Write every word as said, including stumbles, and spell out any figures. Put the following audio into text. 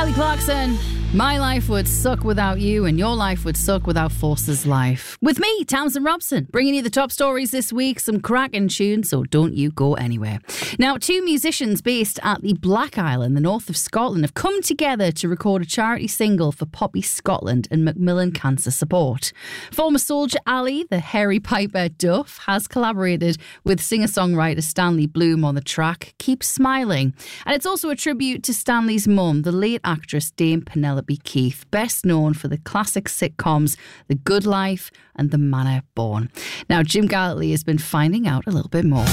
Kelly Clarkson. My life would suck without you, and your life would suck without Forster's life. With me, Tamsin Robson, bringing you the top stories this week, some cracking tunes, so don't you go anywhere. Now, two musicians based at the Black Isle in the north of Scotland have come together to record a charity single for Poppy Scotland and Macmillan Cancer Support. Former soldier Ali, the hairy piper Duff, has collaborated with singer-songwriter Stanley Bloom on the track Keep Smiling. And it's also a tribute to Stanley's mum, the late actress Dame Penelope Keith, best known for the classic sitcoms The Good Life and The Manor Born. Now, Jim Gallantly has been finding out a little bit more.